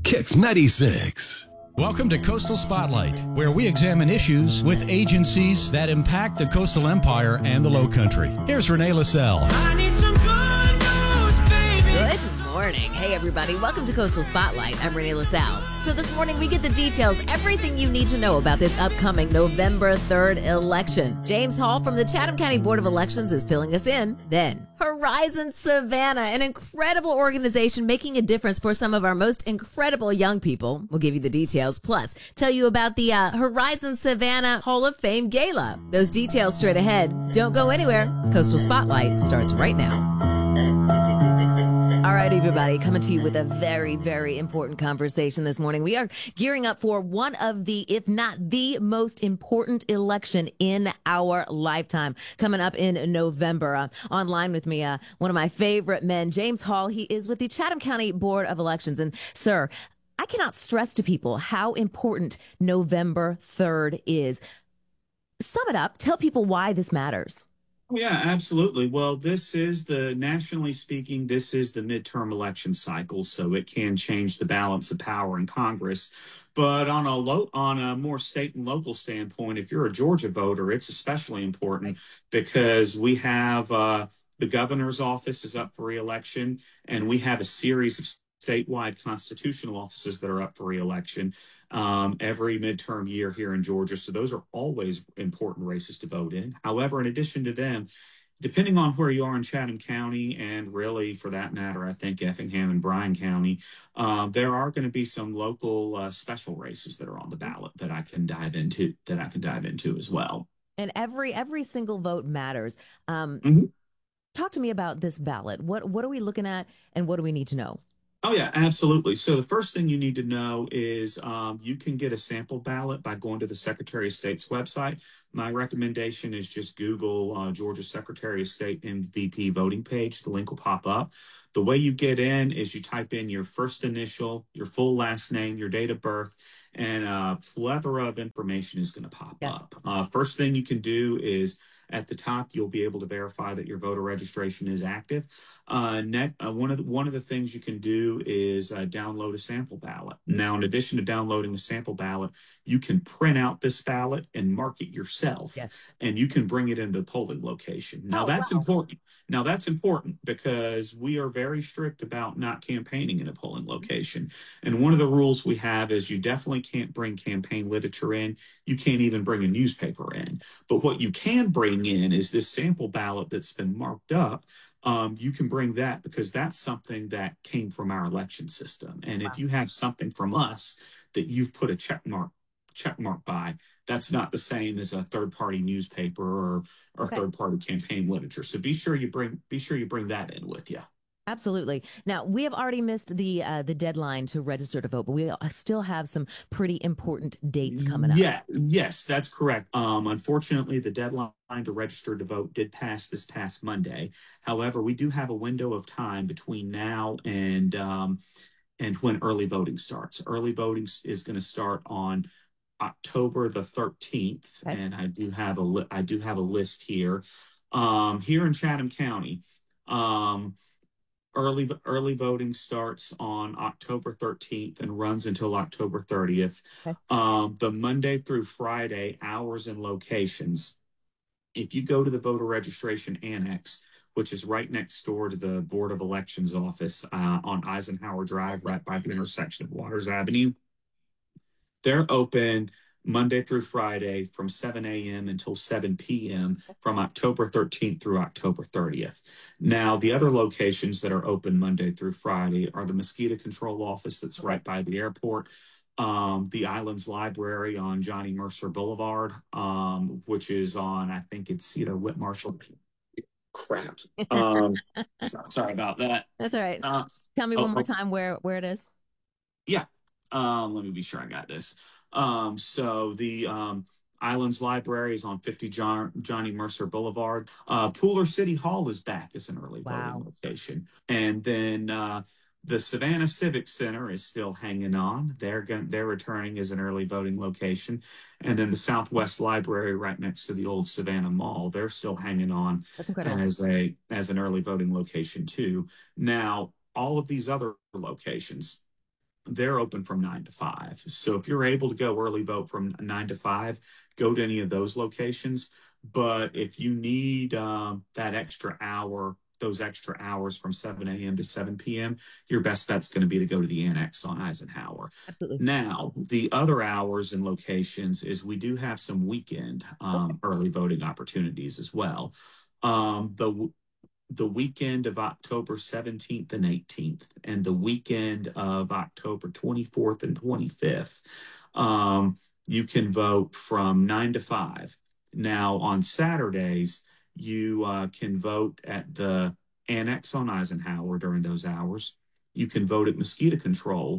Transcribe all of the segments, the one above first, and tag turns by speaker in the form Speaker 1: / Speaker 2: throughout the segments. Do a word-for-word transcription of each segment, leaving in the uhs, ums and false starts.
Speaker 1: Kicks ninety-six.
Speaker 2: Welcome to Coastal Spotlight, where we examine issues with agencies that impact the coastal empire and the Low Country. Here's Renee LaSalle.
Speaker 3: I need some good news, baby.
Speaker 4: Good morning. Hey, everybody. Welcome to Coastal Spotlight. I'm Renee LaSalle. So this morning, we get the details, everything you need to know about this upcoming November third election. James Hall from the Chatham County Board of Elections is filling us in. Then, Horizon Savannah, an incredible organization making a difference for some of our most incredible young people. We'll give you the details, plus tell you about the uh, Horizon Savannah Hall of Fame Gala. Those details straight ahead. Don't go anywhere. Coastal Spotlight starts right now. All right, everybody, coming to you with a very, very important conversation this morning. We are gearing up for one of the, if not the most important election in our lifetime, coming up in November. Uh, online with me, uh, one of my favorite men, James Hall. He is with the Chatham County Board of Elections. And, sir, I cannot stress to people how important November third is. Sum it up. Tell people why this matters.
Speaker 5: Yeah, absolutely. Well, this is the, nationally speaking, this is the midterm election cycle, so it can change the balance of power in Congress. But on a low, on a more state and local standpoint, if you're a Georgia voter, it's especially important because we have uh, the governor's office is up for re-election, and we have a series of statewide constitutional offices that are up for re-election um, every midterm year here in Georgia. So those are always important races to vote in. However, in addition to them, depending on where you are in Chatham County, and really for that matter, I think Effingham and Bryan County, uh, there are going to be some local uh, special races that are on the ballot that I can dive into, that I can dive into as well.
Speaker 4: And every every single vote matters. Um,
Speaker 5: Mm-hmm.
Speaker 4: Talk to me about this ballot. What what are we looking at, and what do we need to know?
Speaker 5: Oh, yeah, absolutely. So the first thing you need to know is um, you can get a sample ballot by going to the Secretary of State's website. My recommendation is just Google uh, Georgia Secretary of State M V P voting page. The link will pop up. The way you get in is you type in your first initial, your full last name, your date of birth, and a plethora of information is going to pop
Speaker 4: Yes.
Speaker 5: up. Uh, first thing you can do is at the top, you'll be able to verify that your voter registration is active. Uh, net, uh, one of the, one of the things you can do is uh, download a sample ballot. Now, in addition to downloading the sample ballot, you can print out this ballot and mark it yourself,
Speaker 4: Yes.
Speaker 5: and you can bring it into the polling location. Now,
Speaker 4: Oh,
Speaker 5: that's
Speaker 4: wow.
Speaker 5: important. Now, that's important because we are very strict about not campaigning in a polling location. And one of the rules we have is you definitely can't bring campaign literature in. You can't even bring a newspaper in. But what you can bring in is this sample ballot that's been marked up. Um, you can bring that because that's something that came from our election system. And
Speaker 4: Wow.
Speaker 5: if you have something from us that you've put a check mark check mark by, that's not the same as a third-party newspaper or or
Speaker 4: Okay.
Speaker 5: third-party campaign literature. So be sure you bring be sure you bring that in with you.
Speaker 4: Absolutely. Now, we have already missed the uh, the deadline to register to vote, but we still have some pretty important dates coming up.
Speaker 5: Yeah, yes, that's correct. Um, unfortunately, the deadline to register to vote did pass this past Monday. However, we do have a window of time between now and um, and when early voting starts. Early voting is going to start on October the thirteenth,
Speaker 4: Okay.
Speaker 5: and I do have a li- I do have a list here. Um, here in Chatham County, um, early early voting starts on October thirteenth and runs until October thirtieth.
Speaker 4: Okay.
Speaker 5: Um, the Monday through Friday hours and locations. If you go to the voter registration annex, which is right next door to the Board of Elections office uh, on Eisenhower Drive, right by the intersection of Waters Avenue, they're open Monday through Friday from seven a.m. until seven p.m. from October thirteenth through October thirtieth. Now, the other locations that are open Monday through Friday are the Mosquito Control Office that's right by the airport, um, the Islands Library on Johnny Mercer Boulevard, um, which is on, I think it's, you know, Whit Marshall. Crap. Um, so, sorry about that.
Speaker 4: That's all right.
Speaker 5: Uh,
Speaker 4: Tell me
Speaker 5: oh,
Speaker 4: one more
Speaker 5: oh.
Speaker 4: time where, where it is.
Speaker 5: Yeah. Um, let me be sure I got this. Um, so the um, Islands Library is on fifty John, Johnny Mercer Boulevard. Uh, Pooler City Hall is back as an early
Speaker 4: Wow.
Speaker 5: voting location. And then uh, the Savannah Civic Center is still hanging on. They're going, they're returning as an early voting location. And then the Southwest Library right next to the old Savannah Mall, they're still hanging on
Speaker 4: That's incredible.
Speaker 5: as a as an early voting location too. Now, all of these other locations, they're open from nine to five. So if you're able to go early vote from nine to five, go to any of those locations. But if you need um, that extra hour, those extra hours from seven a.m. to seven p.m., your best bet's going to be to go to the Annex on Eisenhower.
Speaker 4: Absolutely.
Speaker 5: Now, the other hours and locations is we do have some weekend um, early voting opportunities as well. Um, the the weekend of October seventeenth and eighteenth, and the weekend of October twenty-fourth and twenty-fifth, um, you can vote from nine to five. Now, on Saturdays, you uh, can vote at the Annex on Eisenhower during those hours. You can vote at Mosquito Control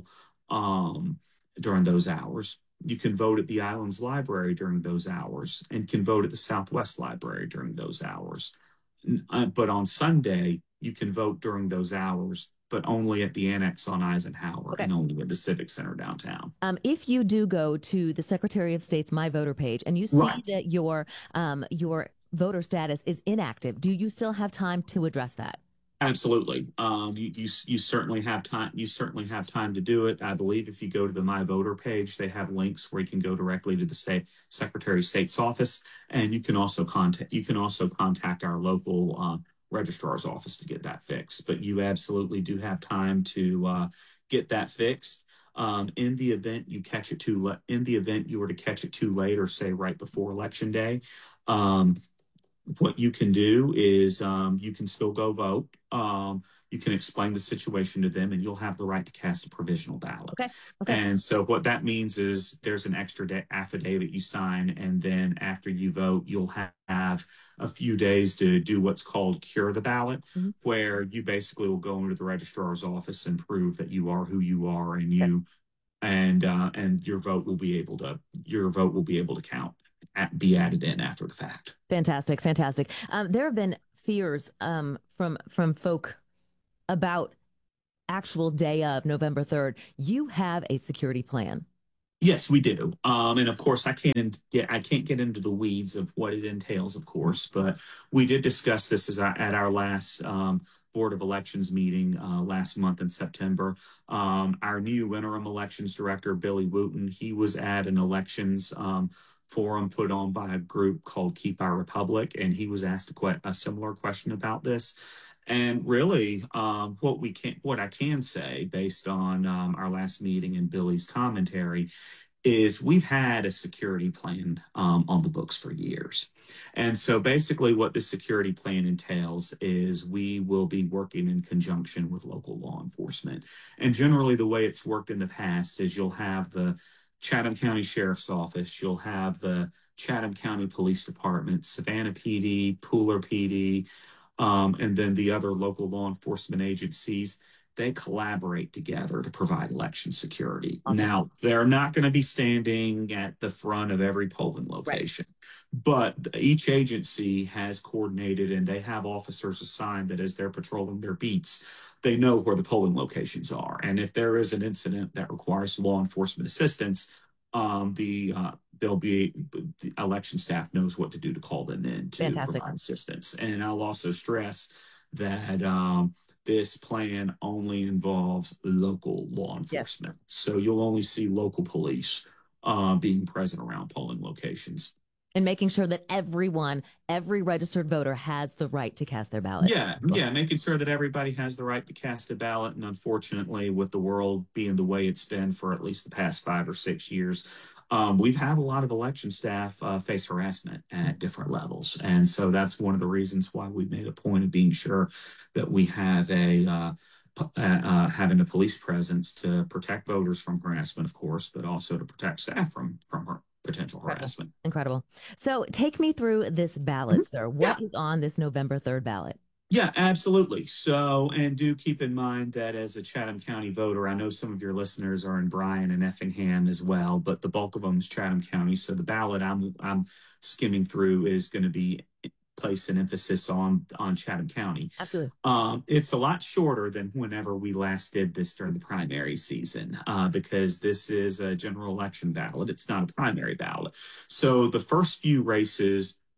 Speaker 5: um, during those hours. You can vote at the Islands Library during those hours, and can vote at the Southwest Library during those hours. Uh, but on Sunday, you can vote during those hours, but only at the Annex on Eisenhower
Speaker 6: Okay.
Speaker 5: and only at the Civic Center downtown.
Speaker 6: Um, if you do go to the Secretary of State's My Voter page and you see
Speaker 5: Right.
Speaker 6: that your um, your voter status is inactive, do you still have time to address that?
Speaker 5: Absolutely. Um, you, you you certainly have time. You certainly have time to do it. I believe if you go to the My Voter page, they have links where you can go directly to the state Secretary of State's office, and you can also contact you can also contact our local uh, registrar's office to get that fixed. But you absolutely do have time to uh, get that fixed. Um, in the event you catch it too late, in the event you were to catch it too late, or say right before Election Day. Um, What you can do is um, you can still go vote. Um, you can explain the situation to them, and you'll have the right to cast a provisional ballot.
Speaker 6: Okay. Okay.
Speaker 5: And so what that means is there's an extra da- affidavit you sign, and then after you vote, you'll ha- have a few days to do what's called cure the ballot,
Speaker 6: Mhm.
Speaker 5: where you basically will go into the registrar's office and prove that you are who you are, and you and uh, and your vote will be able to your vote will be able to count. At, be added in after the fact.
Speaker 6: Fantastic, fantastic. Um, there have been fears um, from from folk about actual day of November third. You have a security plan.
Speaker 5: Yes, we do. Um, and of course, I can't get I can't get into the weeds of what it entails, of course, but we did discuss this as I, at our last um, Board of Elections meeting uh, last month in September. Um, our new interim elections director, Billy Wooten, he was at an elections um, forum put on by a group called Keep Our Republic, and he was asked a, que- a similar question about this. And really, um, what we can, what I can say, based on um, our last meeting and Billy's commentary, is we've had a security plan um, on the books for years. And so basically what the security plan entails is we will be working in conjunction with local law enforcement. And generally the way it's worked in the past is you'll have the Chatham County Sheriff's Office, you'll have the Chatham County Police Department, Savannah P D, Pooler P D, um, and then the other local law enforcement agencies. They collaborate together to provide election security.
Speaker 6: Awesome.
Speaker 5: Now, they're not going to be standing at the front of every polling location, but each agency has coordinated and they have officers assigned that as they're patrolling their beats, they know where the polling locations are. And if there is an incident that requires law enforcement assistance, um, the uh, there'll be the election staff knows what to do to call them in to
Speaker 6: Fantastic.
Speaker 5: provide assistance. And I'll also stress that um, this plan only involves local law enforcement. So you'll only see local police uh, being present around polling locations.
Speaker 6: And making sure that everyone, every registered voter has the right to cast their ballot.
Speaker 5: Yeah, yeah, making sure that everybody has the right to cast a ballot. And unfortunately, with the world being the way it's been for at least the past five or six years, um, we've had a lot of election staff uh, face harassment at different levels. And so that's one of the reasons why we made a point of being sure that we have a uh, p- uh, uh, having a police presence to protect voters from harassment, of course, but also to protect staff from from har- potential harassment.
Speaker 6: Incredible. So take me through this ballot, sir. What is on this November third ballot?
Speaker 5: Yeah, absolutely. So, and do keep in mind that as a Chatham County voter, I know some of your listeners are in Bryan and Effingham as well, but the bulk of them is Chatham County. So the ballot I'm I'm skimming through is going to be place an emphasis on on Chatham County.
Speaker 6: Absolutely.
Speaker 5: Um, it's a lot shorter than whenever we last did this during the primary season, uh, because this is a general election ballot. It's not a primary ballot. So the first few races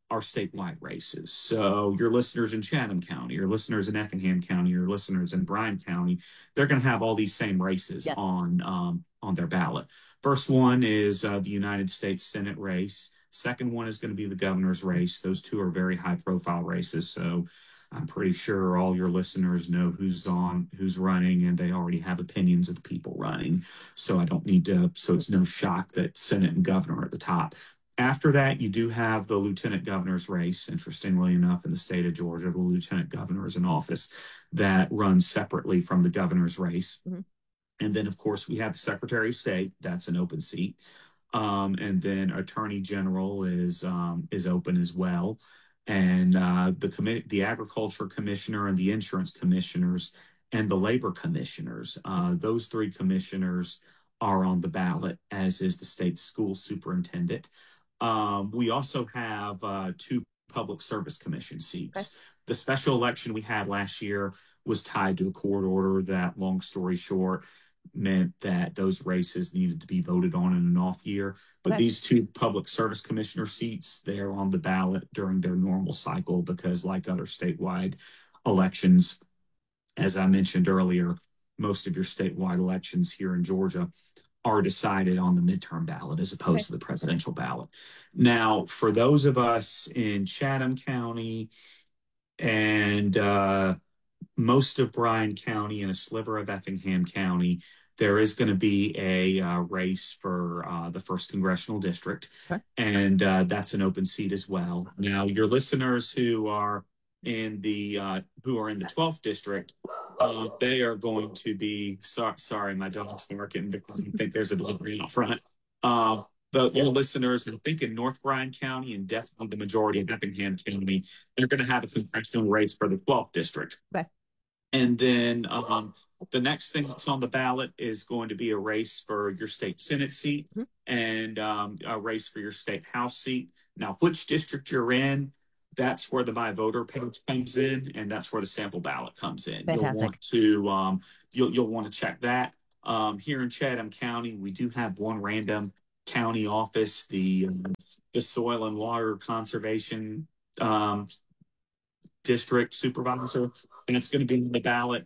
Speaker 5: are statewide races. So your listeners in Chatham County, your listeners in Effingham County, your listeners in Bryan County, they're going to have all these same races
Speaker 6: Yes.
Speaker 5: on um, on their ballot. First one is uh, the United States Senate race. Second one is going to be the governor's race. Those two are very high profile races. So I'm pretty sure all your listeners know who's on, who's running, and they already have opinions of the people running. So I don't need to, so it's no shock that Senate and governor are at the top. After that, you do have the lieutenant governor's race. Interestingly enough, in the state of Georgia, the lieutenant governor is an office that runs separately from the governor's race.
Speaker 6: Mm-hmm.
Speaker 5: And then, of course, we have the secretary of state. That's an open seat. Um, and then attorney general is um, is open as well. And uh, the commi- the agriculture commissioner and the insurance commissioners and the labor commissioners, uh, those three commissioners are on the ballot, as is the state school superintendent. Um, we also have uh, two public service commission seats. Okay. The special election we had last year was tied to a court order that, long story short, meant that those races needed to be voted on in an off year. But okay. These two public service commissioner seats, they're on the ballot during their normal cycle because, like other statewide elections, as I mentioned earlier, most of your statewide elections here in Georgia are decided on the midterm ballot as opposed okay. to the presidential ballot. Now, for those of us in Chatham County and uh, most of Bryan County and a sliver of Effingham County, there is going to be a uh, race for uh, the first congressional district, okay. and uh, that's an open seat as well. Now, your listeners who are in the uh, who are in the twelfth district, uh, they are going to be so, sorry, my dog's barking because I think there's a delivery out front. Uh, the yeah. listeners, I think in North Bryan County and definitely the majority of Effingham County, they're going to have a congressional race for the twelfth district.
Speaker 6: Okay.
Speaker 5: And then um, the next thing that's on the ballot is going to be a race for your state Senate seat mm-hmm. and um, a race for your state House seat. Now, which district you're in, that's where the My Voter page comes in, and that's where the sample ballot comes in.
Speaker 6: Fantastic.
Speaker 5: You'll want to um, you'll you'll want to check that. Um, here in Chatham County, we do have one random county office, the um, the Soil and Water Conservation um, District Supervisor, and it's going to be on the ballot.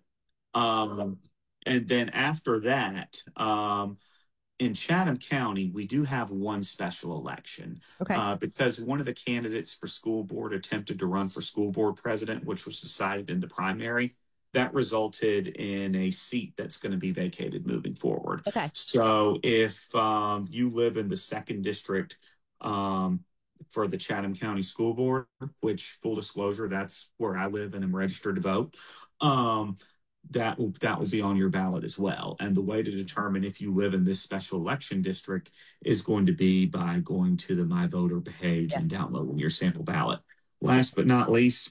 Speaker 5: Um, and then after that, um, in Chatham County, we do have one special election
Speaker 6: okay.
Speaker 5: uh, because one of the candidates for school board attempted to run for school board president, which was decided in the primary. That resulted in a seat that's going to be vacated moving forward.
Speaker 6: Okay.
Speaker 5: So if um, you live in the second district um, for the Chatham County School Board, which, full disclosure, that's where I live and am registered to vote, um, that will that will be on your ballot as well. And the way to determine if you live in this special election district is going to be by going to the My Voter page yes. and downloading your sample ballot. Last but not least,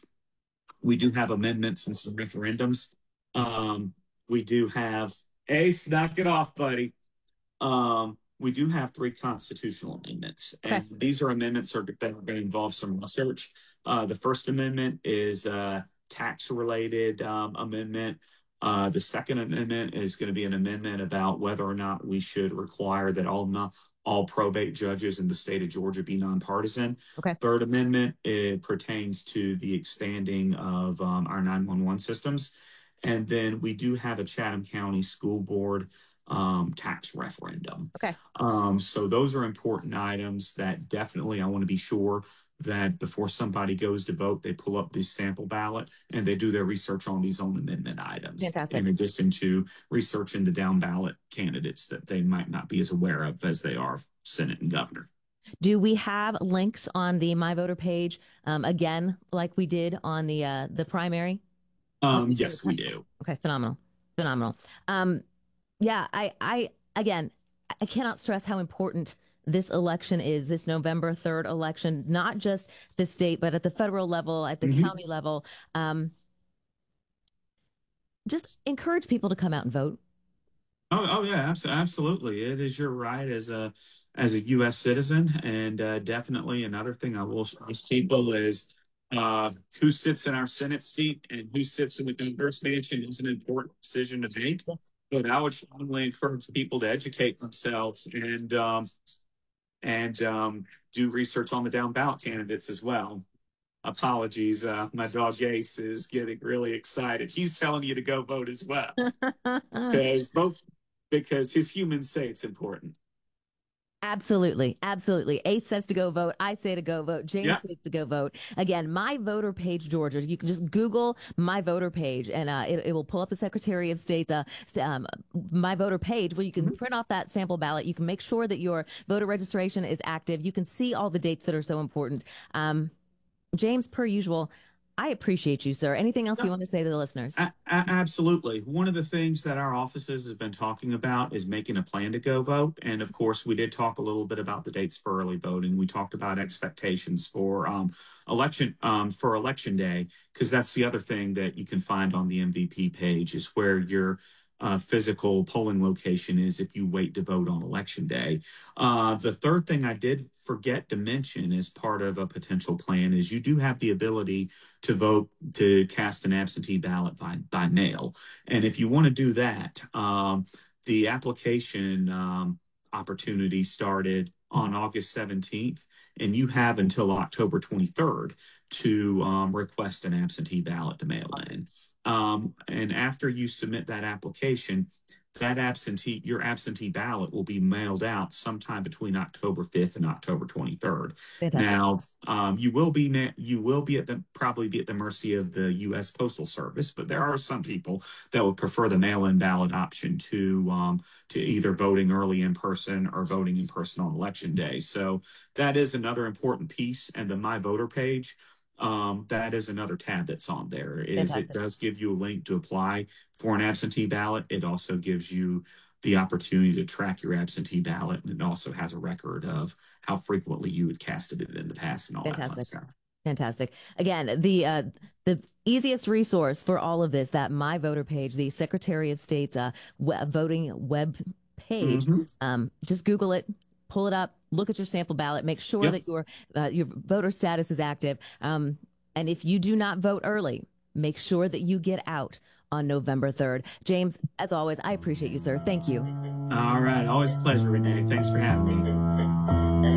Speaker 5: we do have amendments and some referendums. Um, we do have, Ace, knock it off, buddy. Um, we do have three constitutional amendments, and okay. these are amendments are, that are going to involve some research. Uh, the First Amendment is a tax-related um, amendment. Uh, the Second Amendment is going to be an amendment about whether or not we should require that all not all probate judges in the state of Georgia be nonpartisan.
Speaker 6: Okay.
Speaker 5: Third Amendment, it pertains to the expanding of um, our nine one one systems. And then we do have a Chatham County School Board um, tax referendum.
Speaker 6: Okay.
Speaker 5: Um, so those are important items that definitely I want to be sure that before somebody goes to vote, they pull up the sample ballot and they do their research on these own amendment items.
Speaker 6: Fantastic.
Speaker 5: In addition to researching the down ballot candidates that they might not be as aware of as they are Senate and governor.
Speaker 6: Do we have links on the My Voter page um, again, like we did on the uh, the primary?
Speaker 5: Um, yes, we do.
Speaker 6: Okay, phenomenal, phenomenal. Um, yeah, I, I again, I cannot stress how important this election is, this November third election, not just the state, but at the federal level, at the mm-hmm. county level. Um, just encourage people to come out and vote.
Speaker 5: Oh, oh yeah, absolutely. It is your right as a as a U S citizen, and uh, definitely another thing I will stress people is uh, who sits in our Senate seat and who sits in the governor's mansion is an important decision to make.
Speaker 6: Yes.
Speaker 5: But I would strongly encourage people to educate themselves and um, and um, do research on the down ballot candidates as well. Apologies, uh, my dog Ace is getting really excited. He's telling you to go vote as well, because both because his humans say it's important.
Speaker 6: Absolutely. Absolutely. Ace says to go vote. I say to go vote. James
Speaker 5: Yeah.
Speaker 6: says to go vote. Again, My Voter Page, Georgia. You can just Google My Voter Page, and uh, it, it will pull up the Secretary of State's uh, um, My Voter Page, where you can print off that sample ballot. You can make sure that your voter registration is active. You can see all the dates that are so important. Um, James, per usual, I appreciate you, sir. Anything else you want to say to the listeners?
Speaker 5: A- a- absolutely. One of the things that our offices have been talking about is making a plan to go vote. And of course, we did talk a little bit about the dates for early voting. We talked about expectations for um, election um, for election day, because that's the other thing that you can find on the M V P page, is where your uh, physical polling location is if you wait to vote on election day. Uh, the third thing I did forget to mention as part of a potential plan is you do have the ability to vote, to cast an absentee ballot by, by mail. And if you want to do that, um, the application um, opportunity started on August seventeenth, and you have until October twenty-third to um, request an absentee ballot to mail in. Um, and after you submit that application, that absentee, your absentee ballot will be mailed out sometime between October fifth and October twenty-third.
Speaker 6: Fantastic.
Speaker 5: Now, um, you will be ma- you will be at the probably be at the mercy of the U S Postal Service, but there are some people that would prefer the mail-in ballot option to um, to either voting early in person or voting in person on election day. So that is another important piece. And the My Voter page, um, that is another tab that's on there. Is
Speaker 6: Fantastic.
Speaker 5: it does give you a link to apply for an absentee ballot. It also gives you the opportunity to track your absentee ballot, and it also has a record of how frequently you had casted it in the past and all that fun
Speaker 6: Fantastic.
Speaker 5: stuff.
Speaker 6: Fantastic. Again, the uh, the easiest resource for all of this, that My Voter Page, the Secretary of State's uh, we- voting web page.
Speaker 5: Mhm.
Speaker 6: Um, just Google it, pull it up, look at your sample ballot, make sure
Speaker 5: Yep.
Speaker 6: that your uh, your voter status is active. Um, and if you do not vote early, make sure that you get out on November third. James, as always, I appreciate you, sir. Thank you.
Speaker 5: All right. Always a pleasure, Renee. Thanks for having me.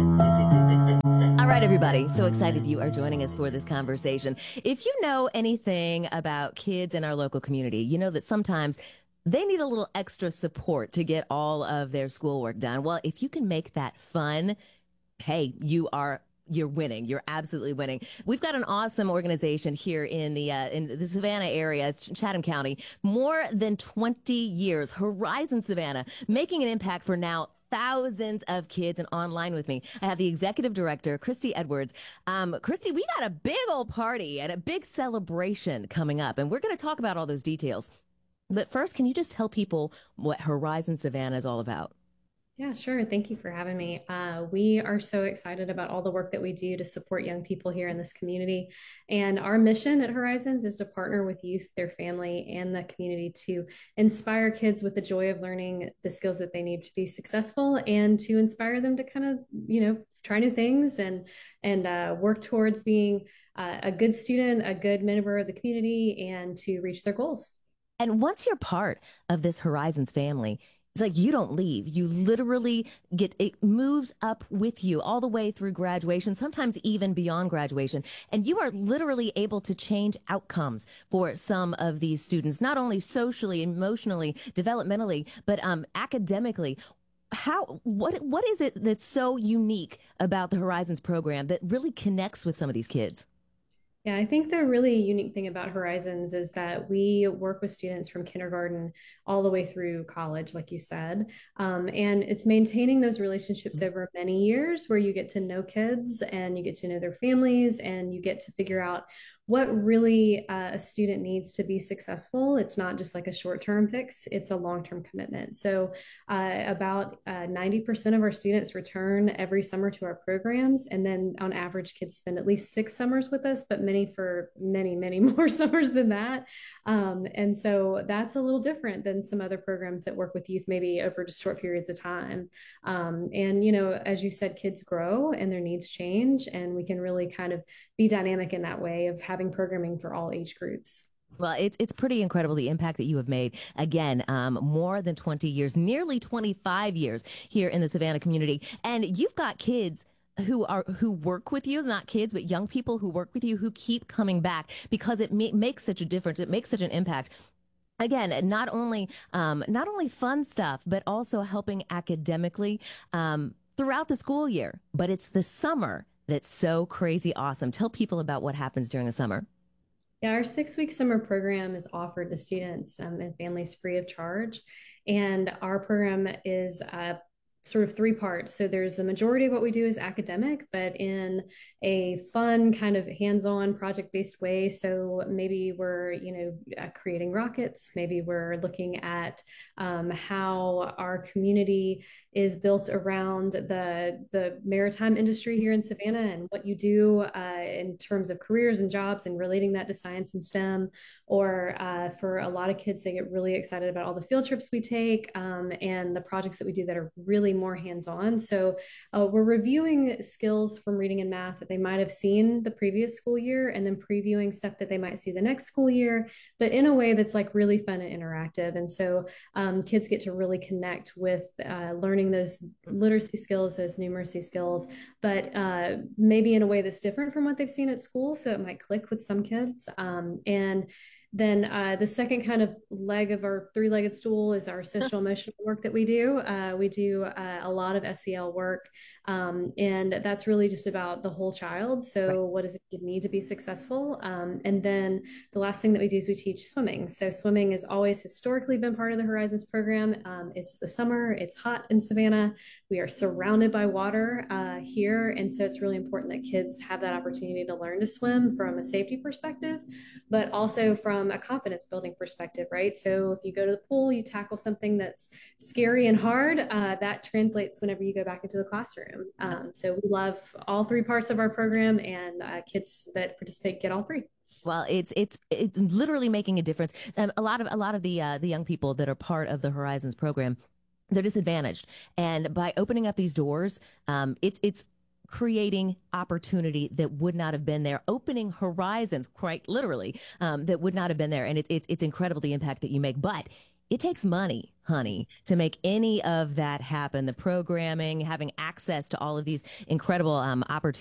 Speaker 6: All right, everybody. So excited you are joining us for this conversation. If you know anything about kids in our local community, you know that sometimes they need a little extra support to get all of their schoolwork done. Well, if you can make that fun, hey, you are you're winning. You're absolutely winning. We've got an awesome organization here in the uh, in the Savannah area, it's Chatham County. More than twenty years, Horizon Savannah, making an impact for now thousands of kids. And online with me, I have the executive director, Christy Edwards. Um, Christy, we got a big old party and a big celebration coming up, and we're going to talk about all those details. But first, can you just tell people what Horizon Savannah is all about?
Speaker 7: Yeah, sure. Thank you for having me. Uh, we are so excited about all the work that we do to support young people here in this community. And our mission at Horizons is to partner with youth, their family, and the community to inspire kids with the joy of learning the skills that they need to be successful, and to inspire them to kind of, you know, try new things and and uh, work towards being uh, a good student, a good member of the community, and to reach their goals.
Speaker 6: And once you're part of this Horizons family, it's like you don't leave. You literally get, it moves up with you all the way through graduation, sometimes even beyond graduation. And you are literally able to change outcomes for some of these students, not only socially, emotionally, developmentally, but um, academically. How, what, what is it that's so unique about the Horizons program that really connects with some of these kids?
Speaker 7: Yeah, I think the really unique thing about Horizons is that we work with students from kindergarten all the way through college, like you said. Um, and it's maintaining those relationships over many years where you get to know kids and you get to know their families and you get to figure out what really uh, a student needs to be successful. It's not just like a short-term fix, it's a long-term commitment. So uh, about uh, ninety percent of our students return every summer to our programs. And then on average, kids spend at least six summers with us, but many for many, many more summers than that. Um, and so that's a little different than some other programs that work with youth maybe over just short periods of time. Um, and, you know, as you said, kids grow and their needs change, and we can really kind of be dynamic in that way of having programming for all age groups.
Speaker 6: Well, it's it's pretty incredible, the impact that you have made. Again, um, more than twenty years, nearly twenty-five years here in the Savannah community. And you've got kids who are who work with you, not kids, but young people who work with you, who keep coming back because it ma- makes such a difference. It makes such an impact. Again, not only um, not only fun stuff, but also helping academically um, throughout the school year. But it's the summer that's so crazy awesome. Tell people about what happens during the summer.
Speaker 7: Yeah, our six-week summer program is offered to students um, and families free of charge. And our program is uh, sort of three parts. So there's a majority of what we do is academic, but in a fun kind of hands-on project-based way. So maybe we're, you know, uh, creating rockets. Maybe we're looking at um, how our community is built around the the maritime industry here in Savannah and what you do uh, in terms of careers and jobs and relating that to science and STEM. Or uh, for a lot of kids, they get really excited about all the field trips we take um, and the projects that we do that are really more hands-on. So uh, we're reviewing skills from reading and math that they might have seen the previous school year and then previewing stuff that they might see the next school year, but in a way that's like really fun and interactive. And so um, kids get to really connect with uh, learning those literacy skills, those numeracy skills, but uh, maybe in a way that's different from what they've seen at school. So it might click with some kids. Um, and Then uh, the second kind of leg of our three-legged stool is our social emotional work that we do. Uh, we do uh, a lot of S E L work, um, and that's really just about the whole child. So right. What does a kid need to be successful? Um, and then the last thing that we do is we teach swimming. So swimming has always historically been part of the Horizons program. Um, it's the summer, it's hot in Savannah. We are surrounded by water uh, here, and so it's really important that kids have that opportunity to learn to swim from a safety perspective, but also from a confidence building perspective, right? So if you go to the pool, you tackle something that's scary and hard, uh, that translates whenever you go back into the classroom. Um, so we love all three parts of our program, and uh, kids that participate get all three.
Speaker 6: Well, it's it's it's literally making a difference. Um, a lot of a lot of the uh, the young people that are part of the Horizons program, they're disadvantaged, and by opening up these doors, um, it's it's creating opportunity that would not have been there, opening horizons, quite literally, um, that would not have been there. And it's, it's, it's incredible the impact that you make, but it takes money, honey, to make any of that happen. The programming, having access to all of these incredible um, opportunities.